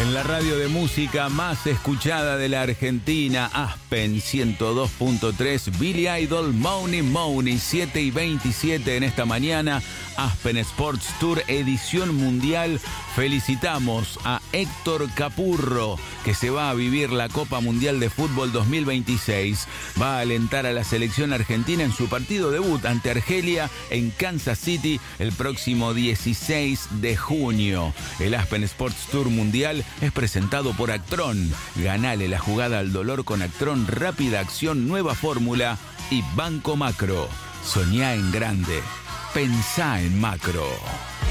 En la radio de música más escuchada de la Argentina, Aspen 102.3, Billy Idol, Money Money, 7:27 en esta mañana, Aspen Sports Tour edición mundial. Felicitamos a Héctor Capurro, que se va a vivir la Copa Mundial de Fútbol 2026. Va a alentar a la selección argentina en su partido debut ante Argelia en Kansas City el próximo 16 de junio. El Aspen Sports Tour Mundial es presentado por Actron. Ganale la jugada al dolor con Actron, rápida acción, nueva fórmula y Banco Macro. Soñá en grande. Pensá en macro.